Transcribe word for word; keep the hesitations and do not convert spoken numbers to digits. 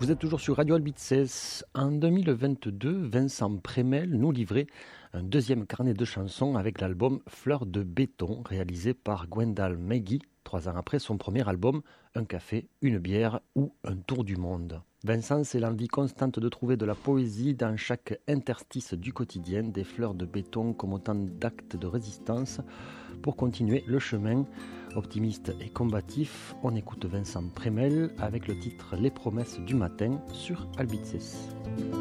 Vous êtes toujours sur Radio Albizès. En deux mille vingt-deux, Vincent Prémel nous livrait un deuxième carnet de chansons avec l'album Fleurs de béton, réalisé par Gwendal Maggie, trois ans après son premier album Un café, une bière ou un tour du monde. Vincent, c'est l'envie constante de trouver de la poésie dans chaque interstice du quotidien, des fleurs de béton comme autant d'actes de résistance pour continuer le chemin. Optimiste et combatif, on écoute Vincent Prémel avec le titre Les promesses du matin sur Albizès.